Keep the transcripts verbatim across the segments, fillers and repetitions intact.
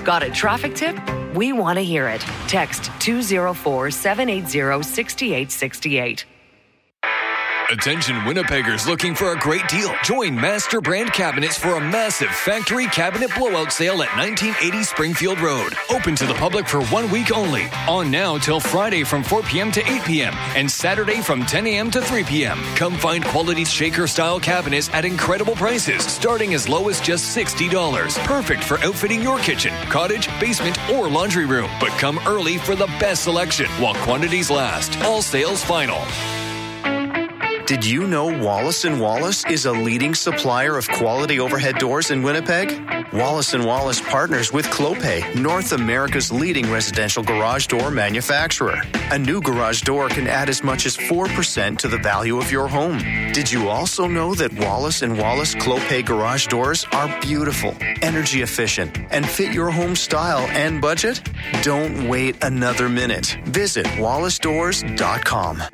Got a traffic tip? We want to hear it. Text two oh four, seven eight zero, six eight six eight. Attention Winnipeggers looking for a great deal. Join Master Brand Cabinets for a massive factory cabinet blowout sale at nineteen eighty Springfield Road. Open to the public for one week only. On now till Friday from four p.m. to eight p.m. and Saturday from ten a.m. to three p.m. Come find quality shaker-style cabinets at incredible prices, starting as low as just sixty dollars. Perfect for outfitting your kitchen, cottage, basement, or laundry room. But come early for the best selection while quantities last. All sales final. Did you know Wallace and Wallace is a leading supplier of quality overhead doors in Winnipeg? Wallace and Wallace partners with Clopay, North America's leading residential garage door manufacturer. A new garage door can add as much as four percent to the value of your home. Did you also know that Wallace and Wallace Clopay garage doors are beautiful, energy efficient, and fit your home style and budget? Don't wait another minute. Visit wallace doors dot com.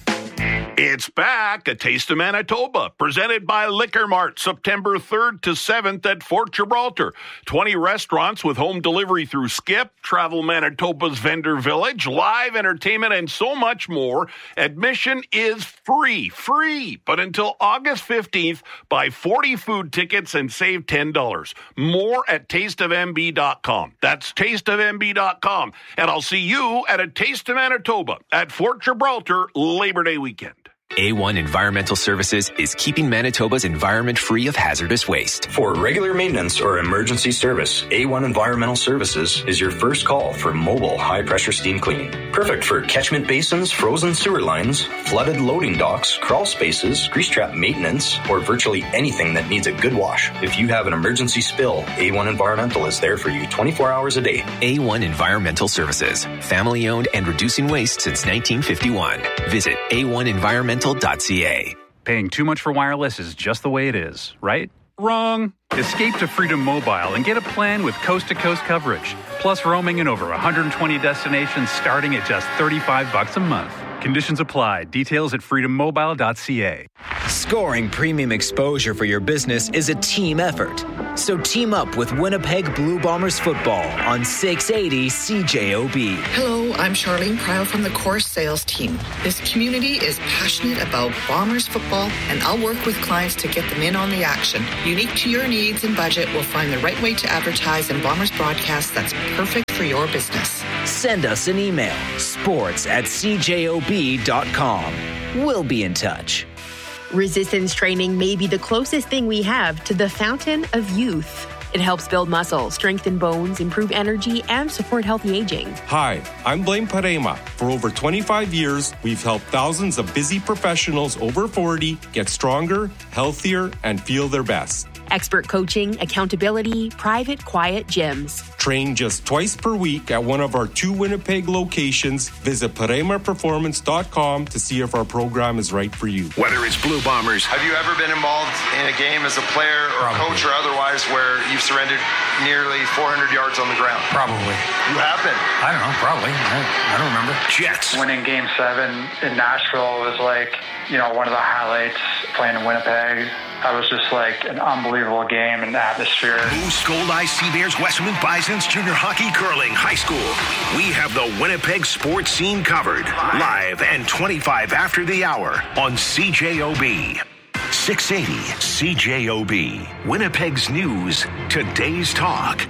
It's back, A Taste of Manitoba, presented by Liquor Mart, September third to seventh at Fort Gibraltar. twenty restaurants with home delivery through Skip, Travel Manitoba's Vendor Village, live entertainment, and so much more. Admission is free, free. But until August fifteenth, buy forty food tickets and save ten dollars. More at taste of m b dot com. That's taste of m b dot com. And I'll see you at A Taste of Manitoba at Fort Gibraltar Labor Day weekend. A one Environmental Services is keeping Manitoba's environment free of hazardous waste. For regular maintenance or emergency service, A one Environmental Services is your first call for mobile high-pressure steam cleaning. Perfect for catchment basins, frozen sewer lines, flooded loading docks, crawl spaces, grease trap maintenance, or virtually anything that needs a good wash. If you have an emergency spill, A one Environmental is there for you twenty-four hours a day. A one Environmental Services, family-owned and reducing waste since nineteen fifty-one. Visit a one environmental dot c a. Paying too much for wireless is just the way it is, right? Wrong. Escape to Freedom Mobile and get a plan with coast-to-coast coverage, plus roaming in over one hundred twenty destinations starting at just thirty-five bucks a month. Conditions apply. Details at freedom mobile dot c a. Scoring premium exposure for your business is a team effort. So team up with Winnipeg Blue Bombers football on six eighty C J O B. Hello, I'm Charlene Proud from the course sales team. This community is passionate about Bombers football, and I'll work with clients to get them in on the action. Unique to your needs and budget, we'll find the right way to advertise in Bombers broadcast that's perfect for your business. Send us an email, sports at c j o b dot com. We'll be in touch. Resistance training may be the closest thing we have to the fountain of youth. It helps build muscle, strengthen bones, improve energy, and support healthy aging. Hi, I'm Blaine Parema. For over twenty-five years, we've helped thousands of busy professionals over forty get stronger, healthier, and feel their best. Expert coaching, accountability, private, quiet gyms. Train just twice per week at one of our two Winnipeg locations. Visit parema performance dot com to see if our program is right for you. Whether it's Blue Bombers. Have you ever been involved in a game as a player or Probably. coach or otherwise where you've surrendered nearly four hundred yards on the ground? Probably. You have been? I don't know, probably. I, I don't remember. Jets. Winning game seven in Nashville was like, you know, one of the highlights playing in Winnipeg. That was just like an unbelievable game and atmosphere. Moose, Gold-Eye, Seabears, Westman Bisons, junior hockey, curling, high school. We have the Winnipeg sports scene covered. Live and twenty-five after the hour on C J O B. six eighty C J O B. Winnipeg's news, today's talk.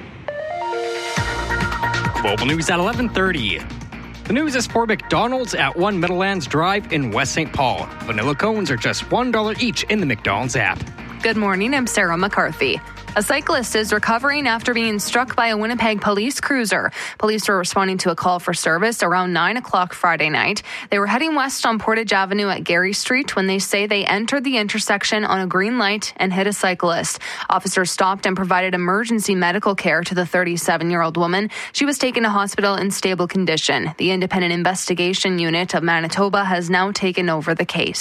Global news at eleven thirty. The news is for McDonald's at One Meadowlands Drive in West Saint Paul. Vanilla cones are just one dollar each in the McDonald's app. Good morning, I'm Sarah McCarthy. A cyclist is recovering after being struck by a Winnipeg police cruiser. Police were responding to a call for service around nine o'clock Friday night. They were heading west on Portage Avenue at Gary Street when they say they entered the intersection on a green light and hit a cyclist. Officers stopped and provided emergency medical care to the thirty-seven-year-old woman. She was taken to hospital in stable condition. The Independent Investigation Unit of Manitoba has now taken over the case.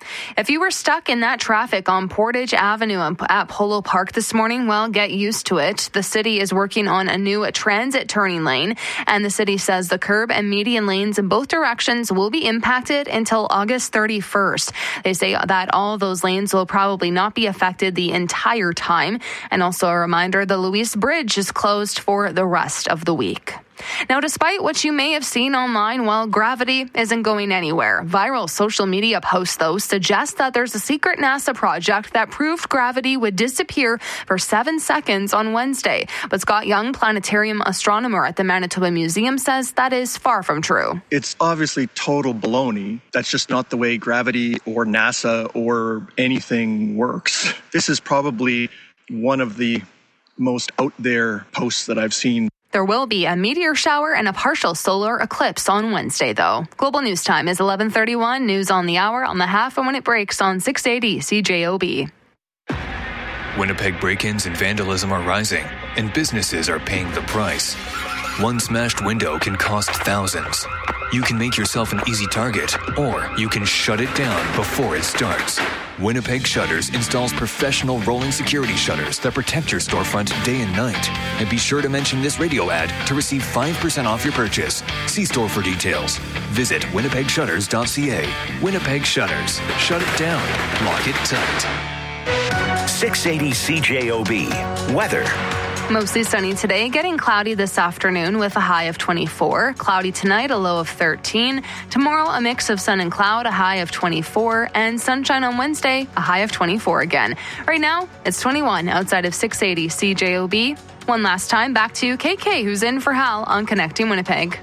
If you were stuck in that traffic on Portage Avenue at Polo Park this morning, well, get used to it. The city is working on a new transit turning lane, and the city says the curb and median lanes in both directions will be impacted until August thirty-first. They say that all those lanes will probably not be affected the entire time. And also a reminder, the Louise Bridge is closed for the rest of the week. Now, despite what you may have seen online, well, gravity isn't going anywhere. Viral social media posts, though, suggest that there's a secret NASA project that proved gravity would disappear for seven seconds on Wednesday. But Scott Young, planetarium astronomer at the Manitoba Museum, says that is far from true. It's obviously total baloney. That's just not the way gravity or NASA or anything works. This is probably one of the most out there posts that I've seen. There will be a meteor shower and a partial solar eclipse on Wednesday, though. Global News Time is eleven thirty-one. News on the hour, on the half, and when it breaks on six eighty C J O B. Winnipeg break-ins and vandalism are rising, and businesses are paying the price. One smashed window can cost thousands. You can make yourself an easy target, or you can shut it down before it starts. Winnipeg Shutters installs professional rolling security shutters that protect your storefront day and night. And be sure to mention this radio ad to receive five percent off your purchase. See store for details. Visit winnipeg shutters dot c a. Winnipeg Shutters. Shut it down. Lock it tight. six eighty C J O B. Weather. Mostly sunny today, getting cloudy this afternoon with a high of twenty-four. Cloudy tonight, a low of thirteen. Tomorrow, a mix of sun and cloud, a high of twenty-four. And sunshine on Wednesday, a high of twenty-four again. Right now, it's twenty-one outside of six eighty C J O B. One last time, back to K K, who's in for Hal on Connecting Winnipeg.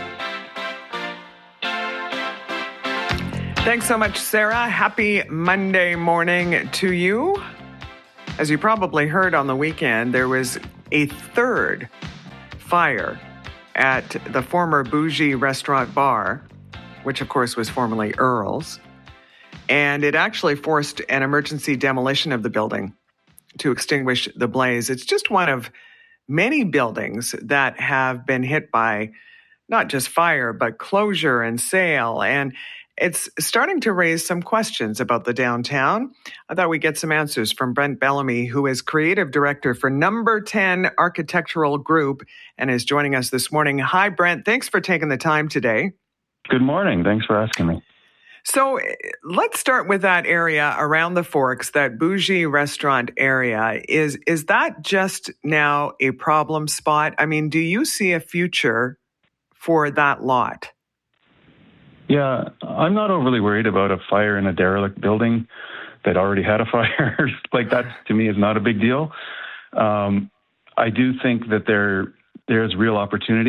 Thanks so much, Sarah. Happy Monday morning to you. As you probably heard on the weekend, there was a third fire at the former Bougie Restaurant Bar, which of course was formerly Earl's. And it actually forced an emergency demolition of the building to extinguish the blaze. It's just one of many buildings that have been hit by not just fire, but closure and sale. And it's starting to raise some questions about the downtown. I thought we'd get some answers from Brent Bellamy, who is creative director for Number ten Architectural Group and is joining us this morning. Hi, Brent. Thanks for taking the time today. Good morning. Thanks for asking me. So let's start with that area around the Forks, that Bougie restaurant area. Is, is that just now a problem spot? I mean, do you see a future for that lot? Yeah, I'm not overly worried about a fire in a derelict building that already had a fire. Like that, to me, is not a big deal. Um, I do think that there there's real opportunity